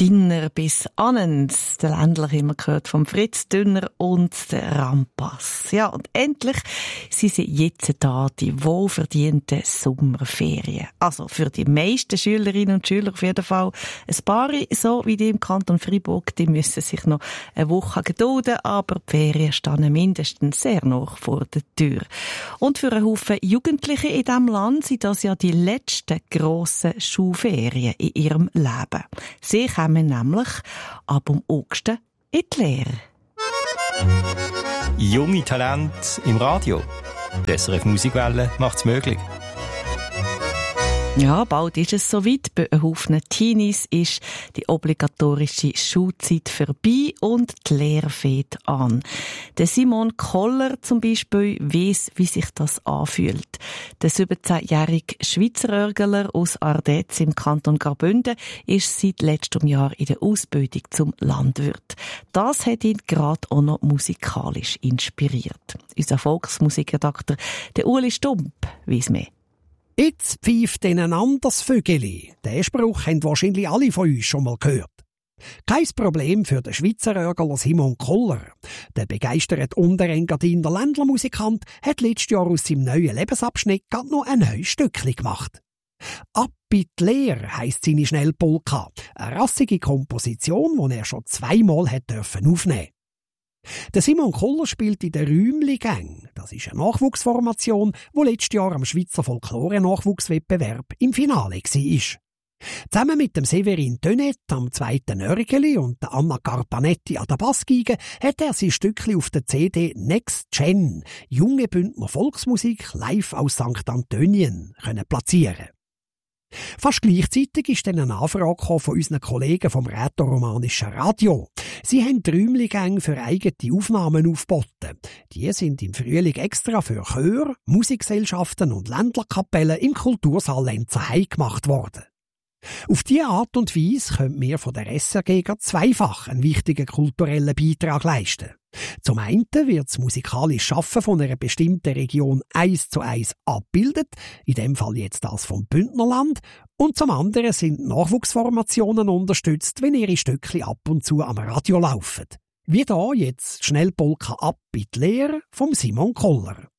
Dinner bis Annens. Der Ländler haben wir gehört vom Fritz Dünner und der Rampas. Ja, und endlich sind sie jetzt da, die wohlverdienten Sommerferien. Also für die meisten Schülerinnen und Schüler auf jeden Fall ein paar, so wie die im Kanton Freiburg, die müssen sich noch eine Woche gedulden, aber die Ferien stehen mindestens sehr noch vor der Tür. Und für einen Haufen Jugendliche in diesem Land sind das ja die letzten grossen Schulferien in ihrem Leben. Sie kommen nämlich ab dem August in die Lehre. Junge Talente im Radio. Die SRF Musikwelle macht's möglich. Ja, bald ist es soweit. Bei einem Haufen Teenies ist die obligatorische Schulzeit vorbei und die Lehre fängt an. Der Simon Koller zum Beispiel weiss, wie sich das anfühlt. Der 17-jährige Schweizer Örgler aus Ardez im Kanton Graubünden ist seit letztem Jahr in der Ausbildung zum Landwirt. Das hat ihn gerade auch noch musikalisch inspiriert. Unser Volksmusikredakteur, der Uli Stump, weiss mehr. Jetzt pfeift ein anderes Vögeli. Den Spruch haben wahrscheinlich alle von uns schon mal gehört. Kein Problem für den Schweizer Örgler Simon Koller. Der begeisterte Unterengadiner Ländlermusikant hat letztes Jahr aus seinem neuen Lebensabschnitt gerade noch ein neues Stückchen gemacht. «Ab in die Lehre» heisst seine Schnellpolka. Eine rassige Komposition, die er schon zweimal hat aufnehmen durfte. Der Simon Koller spielt in der Rühmli-Gang. Das ist eine Nachwuchsformation, die letztes Jahr am Schweizer Folklore-Nachwuchswettbewerb im Finale war. Zusammen mit dem Severin Tönet am zweiten Örgeli und der Anna Carpanetti an der Bassgeige hat er sein Stückchen auf der CD «Next Gen» junge Bündner Volksmusik live aus St. Antonien platzieren. Fast gleichzeitig ist dann eine Anfrage von unseren Kollegen vom Rätoromanischen Radio. Sie haben die Rühmli-Gang für eigene Aufnahmen aufgeboten. Die sind im Frühling extra für Chör, Musikgesellschaften und Ländlerkapellen im Kultursaal Lenzerheim gemacht worden. Auf diese Art und Weise können wir von der SRG zweifach einen wichtigen kulturellen Beitrag leisten. Zum einen wird das musikalische Schaffen von einer bestimmten Region 1:1 abgebildet, in dem Fall jetzt das vom Bündnerland, und zum anderen sind Nachwuchsformationen unterstützt, wenn ihre Stückchen ab und zu am Radio laufen. Wie da jetzt Schnellpolka «Ab in die Lehre» vom Simon Koller.